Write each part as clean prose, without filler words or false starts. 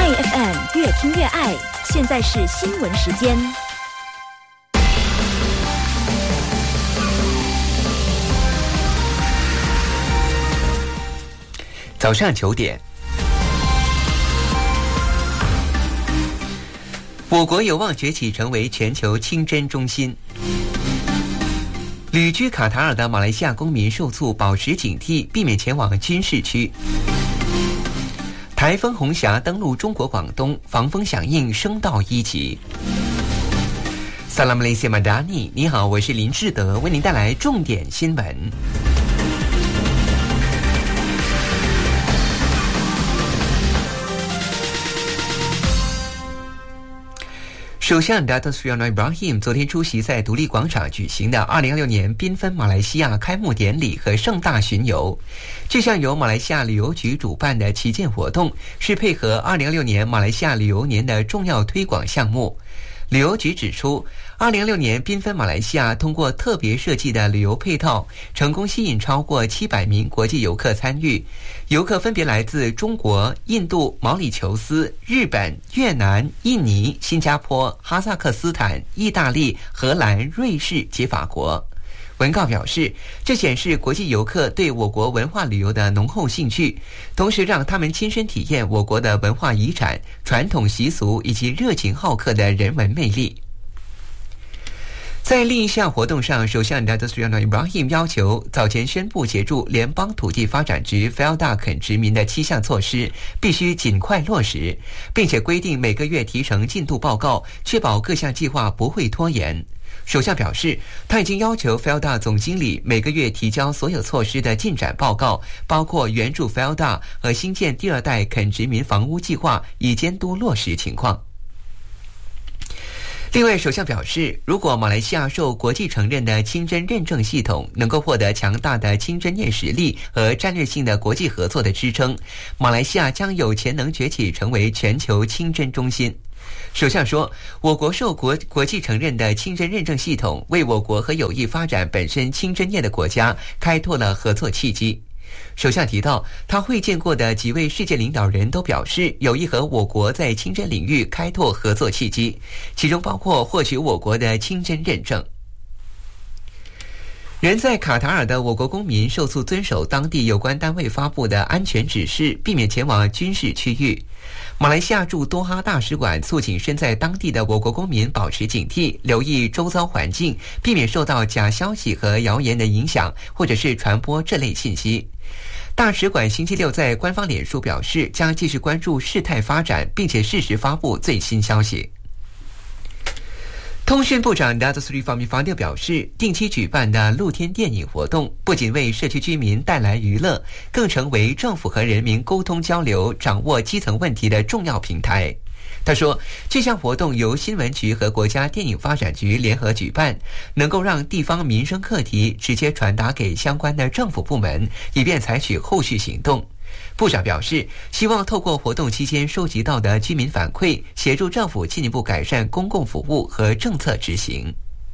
爱 FM 越听越爱，现在是新闻时间。 早上9点，我国有望崛起成为全球清真中心。旅居卡塔尔的马来西亚公民受促保持警惕，避免前往军事区。台风红霞登陆中国广东，防风响应升到1级。Salam Malaysia Madani， 你好，我是林志德，为您带来重点新闻。首相 Datuk Seri Anwar Ibrahim 昨天出席在独立广场举行的2026年缤纷马来西亚开幕典礼和盛大巡游。这项由马来西亚旅游局主办的旗舰活动，是配合2026年马来西亚旅游年的重要推广项目。旅游局指出，2026年缤纷马来西亚通过特别设计的旅游配套，成功吸引超过700名国际游客参与。游客分别来自中国、印度、毛里求斯、日本、越南、印尼、新加坡、哈萨克斯坦、意大利、荷兰、瑞士及法国。文告表示，这显示国际游客对我国文化旅游的浓厚兴趣，同时让他们亲身体验我国的文化遗产、传统习俗以及热情好客的人文魅力。在另一项活动上，首相 Datuk Seri Anwar Ibrahim 要求早前宣布协助联邦土地发展局 Felda 垦殖民的7项措施必须尽快落实，并且规定每个月提呈进度报告，确保各项计划不会拖延。首相表示，他已经要求 Felda 总经理每个月提交所有措施的进展报告，包括援助 Felda 和新建第2代垦殖民房屋计划，以监督落实情况。另外，首相表示，如果马来西亚受国际承认的清真认证系统能够获得强大的清真业实力和战略性的国际合作的支撑，马来西亚将有潜能崛起成为全球清真中心。首相说，我国受国际承认的清真认证系统为我国和有意发展本身清真业的国家开拓了合作契机。首相提到，他会见过的几位世界领导人都表示有意和我国在清真领域开拓合作契机，其中包括获取我国的清真认证。人在卡塔尔的我国公民受促遵守当地有关单位发布的安全指示，避免前往军事区域。马来西亚驻多哈大使馆促请身在当地的我国公民保持警惕，留意周遭环境，避免受到假消息和谣言的影响，或者是传播这类信息。大使馆星期六在官方脸书表示，将继续关注事态发展，并且适时发布最新消息。通讯部长 Datuk Seri Fahmi Fadil 表示，定期举办的露天电影活动不仅为社区居民带来娱乐，更成为政府和人民沟通交流、掌握基层问题的重要平台。他说，这项活动由新闻局和国家电影发展局联合举办，能够让地方民生课题直接传达给相关的政府部门，以便采取后续行动。部长表示，希望透过活动期间收集到的居民反馈，协助政府进一步改善公共服务和政策执行。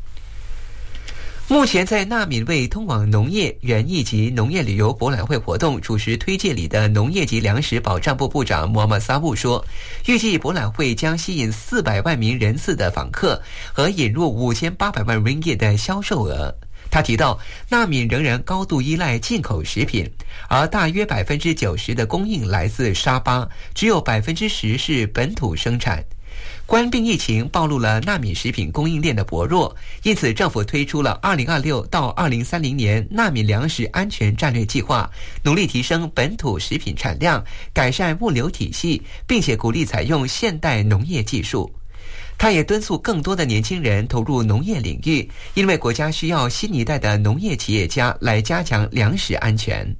目前在纳敏为通往农业、园艺及农业旅游博览会活动主持推介礼的农业及粮食保障部部长莫默萨布说，预计博览会将吸引400万名人次的访客和引入5800万 ringgit 的销售额。他提到，纳敏仍然高度依赖进口食品，而大约90%的供应来自沙巴，只有10%是本土生产。冠病疫情暴露了纳米食品供应链的薄弱，因此政府推出了2026到2030年纳米粮食安全战略计划，努力提升本土食品产量，改善物流体系，并且鼓励采用现代农业技术。他也敦促更多的年轻人投入农业领域，因为国家需要新一代的农业企业家来加强粮食安全。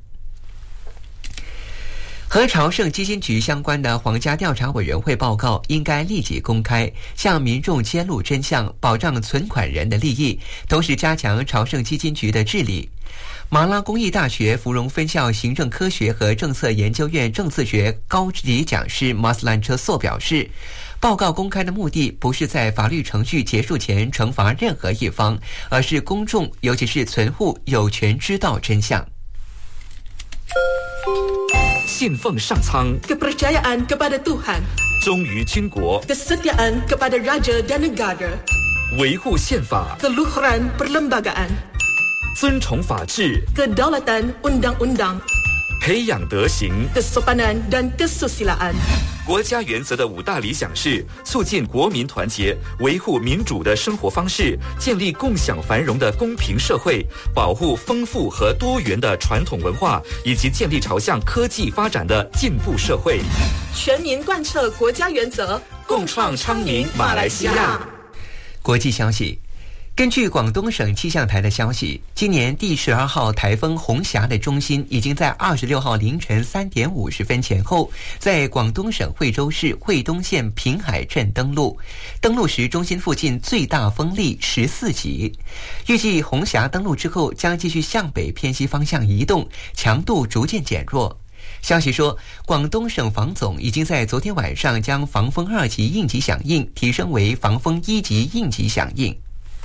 和朝圣基金局相关的皇家调查委员会报告应该立即公开，向民众揭露真相，保障存款人的利益，同时加强朝圣基金局的治理。马拉公益大学芙蓉分校行政科学和政策研究院政治学高级讲师 Maslan Chesok 表示，报告公开的目的不是在法律程序结束前惩罚任何一方，而是公众，尤其是存户有权知道真相。 信奉上苍 kepercayaan kepada Tuhan 忠于军国， kesetiaan kepada raja dan negara, 维护宪法， keluhuran perlembagaan, 尊崇法治， kedaulatan undang-undang, 培养德行。 kesopanan dan kesusilaan。 国家原则的5大理想是促进国民团结，维护民主的生活方式，建立共享繁荣的公平社会，保护丰富和多元的传统文化，以及建立朝向科技发展的进步社会。 全民贯彻国家原则， 共创昌宁马来西亚。 国际消息。根据广东省气象台的消息，今年第12号台风红霞的中心已经在26号凌晨3点50分前后，在广东省惠州市惠东县平海镇登陆。登陆时，中心附近最大风力14级。预计红霞登陆之后，将继续向北偏西方向移动，强度逐渐减弱。消息说，广东省防总已经在昨天晚上将防风2级应急响应提升为防风1级应急响应。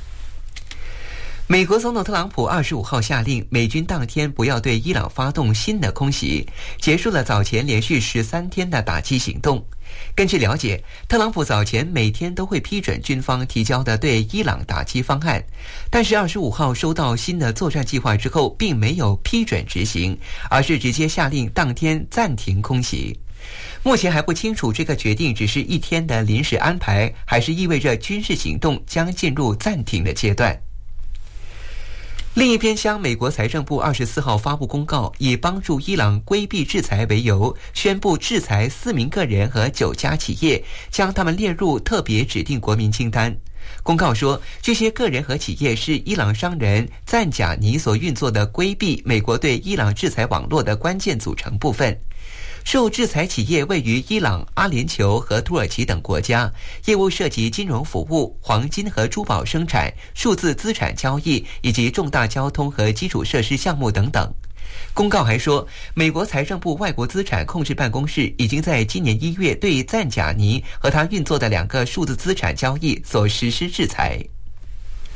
美国总统特朗普25号下令美军当天不要对伊朗发动新的空袭，结束了早前连续13天的打击行动。根据了解，特朗普早前每天都会批准军方提交的对伊朗打击方案，但是25号收到新的作战计划之后，并没有批准执行，而是直接下令当天暂停空袭。目前还不清楚这个决定只是一天的临时安排，还是意味着军事行动将进入暂停的阶段。另一边厢，美国财政部24号发布公告，以帮助伊朗规避制裁为由，宣布制裁4名个人和9家企业，将他们列入特别指定国民清单。公告说，这些个人和企业是伊朗商人赞贾尼所运作的规避美国对伊朗制裁网络的关键组成部分。受制裁企业位于伊朗、阿联酋和土耳其等国家，业务涉及金融服务、黄金和珠宝生产、数字资产交易以及重大交通和基础设施项目等等。公告还说，美国财政部外国资产控制办公室已经在今年1月对赞贾尼和他运作的2个数字资产交易所实施制裁。